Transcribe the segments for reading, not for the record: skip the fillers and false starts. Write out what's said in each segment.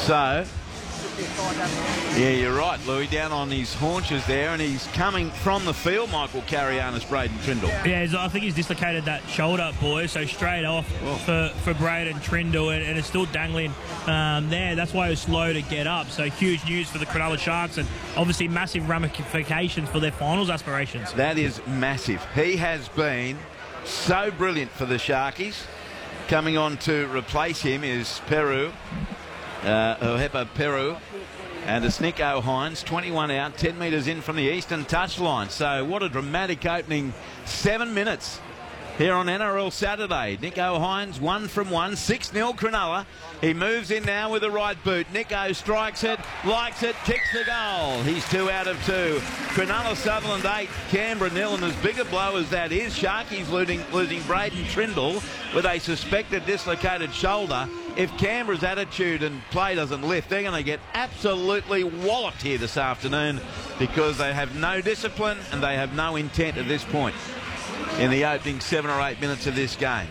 So, yeah, you're right, Louis, down on his haunches there, and he's coming from the field, Michael Carianis, Braden Trindle. Yeah, I think he's dislocated that shoulder, boys, so straight off for Braden Trindle, and it's still dangling there. That's why it was slow to get up. So huge news for the Cronulla Sharks, and obviously massive ramifications for their finals aspirations. That is massive. He has been so brilliant for the Sharkies. Coming on to replace him is Peru. Hepa Peru, and it's Nick O'Hines, 21 out, 10 metres in from the eastern touchline. So what a dramatic opening 7 minutes here on NRL Saturday. Nick O'Hines, 1 from 1, 6-0 Cronulla. He moves in now with the right boot. Nico strikes it, likes it, kicks the goal. He's 2 out of 2. Cronulla Sutherland 8, Canberra 0, and as big a blow as that is, Sharkies losing Braden Trindle with a suspected dislocated shoulder. If Canberra's attitude and play doesn't lift, they're going to get absolutely walloped here this afternoon, because they have no discipline and they have no intent at this point in the opening 7 or 8 minutes of this game.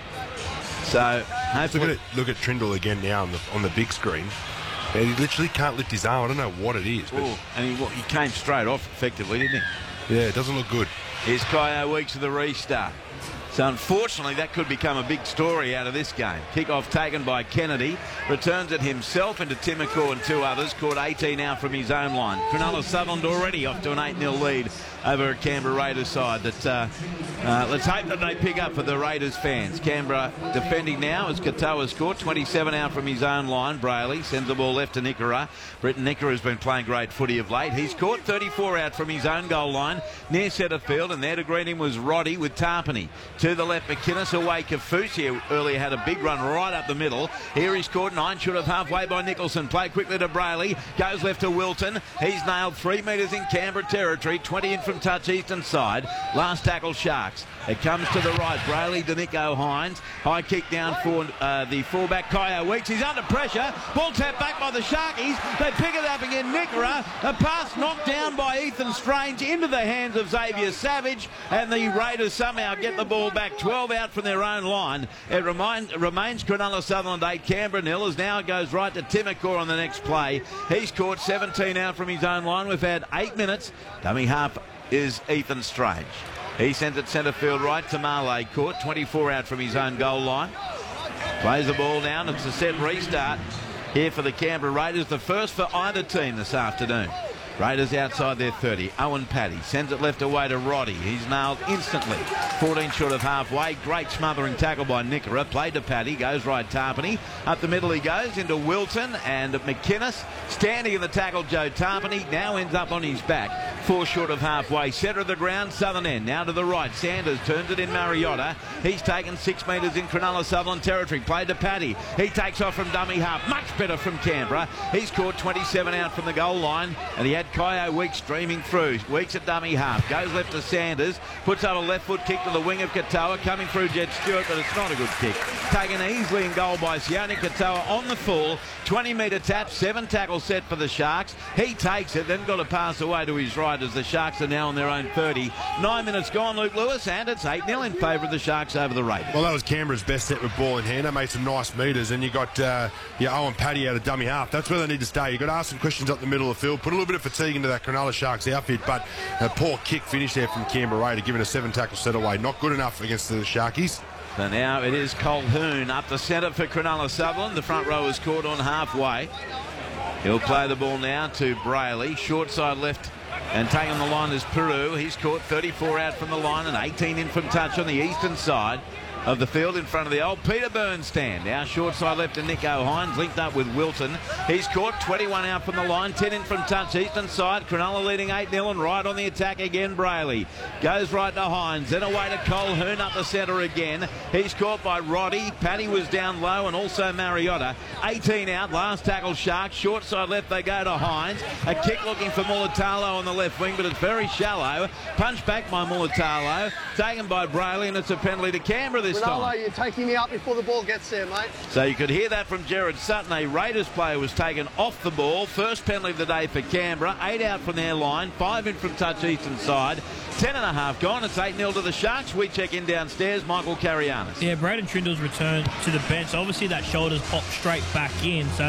So look at Trindle again now on the big screen. And he literally can't lift his arm. I don't know what it is. But and he came straight off effectively, didn't he? Yeah, it doesn't look good. Here's Kyo Weeks of the restart. So unfortunately that could become a big story out of this game. Kick-off taken by Kennedy. Returns it himself into Timoko and 2 others. Caught 18 out from his own line. Cronulla Sutherland already off to an 8-0 lead over a Canberra Raiders side that let's hope that they pick up for the Raiders fans. Canberra defending now as Katoa's caught 27 out from his own line. Brayley sends the ball left to Nickera. Britton Nickera has been playing great footy of late. He's caught 34 out from his own goal line near centre field, and there to greet him was Roddy with Tarpany. To the left, McInnes away. Kafusi who earlier had a big run right up the middle. Here he's caught 9 short of halfway by Nicholson. Play quickly to Brayley. Goes left to Wilton. He's nailed 3 metres in Canberra territory. 20 in from touch eastern side. Last tackle Sharks. It comes to the right. Brayley to Nick O'Hines. High kick down for the fullback Kyo Weeks. He's under pressure. Ball tapped back by the Sharkies. They pick it up again. Nickera. A pass knocked down by Ethan Strange into the hands of Xavier Savage, and the Raiders somehow get the ball back. 12 out from their own line. It remains Cronulla Sutherland 8, Canberra 0, as now it goes right to Timokor on the next play. He's caught 17 out from his own line. We've had 8 minutes. Dummy half is Ethan Strange. He sends it centre field right to Marley. Caught 24 out from his own goal line. Plays the ball down. It's a set restart here for the Canberra Raiders. The first for either team this afternoon. Raiders outside their 30. Owen Paddy sends it left away to Roddy. He's nailed instantly. 14 short of halfway. Great smothering tackle by Nickera. Played to Paddy. Goes right Tarpany. Up the middle he goes into Wilton and McInnes. Standing in the tackle, Joe Tarpany. Now ends up on his back. 4 short of halfway. Centre of the ground, southern end. Now to the right. Sanders turns it in Mariota. He's taken 6 metres in Cronulla Sutherland territory. Played to Paddy. He takes off from dummy half. Much better from Canberra. He's caught 27 out from the goal line, and he had Kyo Weeks streaming through. Weeks at dummy half. Goes left to Sanders. Puts up a left foot kick to the wing of Katoa. Coming through Jed Stewart, but it's not a good kick. Taken easily in goal by Sione Katoa on the full. 20-metre tap. 7 tackle set for the Sharks. He takes it. Then got to pass away to his right as the Sharks are now on their own 30. 9 minutes gone, Luke Lewis, and it's 8-0 in favour of the Sharks over the Raiders. Well, that was Canberra's best set with ball in hand. They made some nice metres, and you got Owen Paddy out of dummy half. That's where they need to stay. You've got to ask some questions up the middle of the field. Put a little bit of fatigue into that Cronulla Sharks outfit, but a poor kick finish there from Canberra Raider, giving a 7 tackle set away. Not good enough against the Sharkies. So now it is Colquhoun up the centre for Cronulla Sutherland. The front row is caught on halfway. He'll play the ball now to Brayley. Short side left, and taking the line is Peru. He's caught 34 out from the line and 18 in from touch on the eastern side of the field in front of the old Peter Burns stand. Now short side left to Nick O'Hines, linked up with Wilton. He's caught 21 out from the line, 10 in from touch eastern side. Cronulla leading 8-0 and right on the attack again. Brayley goes right to Hines, then away to Colquhoun up the centre again. He's caught by Roddy. Paddy was down low and also Mariota. 18 out, last tackle Sharks. Short side left they go to Hines. A kick looking for Mulatalo on the left wing, but it's very shallow. Punch back by Mulatalo, taken by Brayley, and it's a penalty to Canberra this time. You're taking me out before the ball gets there, mate. So you could hear that from Gerard Sutton. A Raiders player was taken off the ball. First penalty of the day for Canberra. 8 out from their line, 5 in from touch eastern side. 10.5 gone. It's 8-0 to the Sharks. We check in downstairs. Michael Carianis. Yeah, Braden Trindle's returned to the bench. Obviously that shoulder's popped straight back in. So